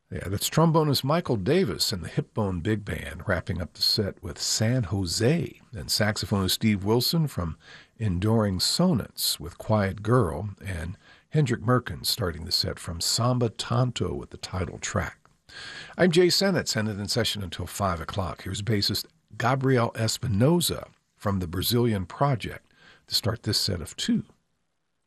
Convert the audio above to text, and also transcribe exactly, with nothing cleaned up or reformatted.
Yeah, that's trombonist Michael Davis and the Hip Bone Big Band wrapping up the set with San Jose, and saxophonist Steve Wilson from Enduring Sonnets with Quiet Girl, and Hendrik Merkens starting the set from Samba Tanto with the title track. I'm Jay Sennett, Sennett in session until five o'clock. Here's bassist Gabriel Espinoza from the Brazilian Project to start this set of two.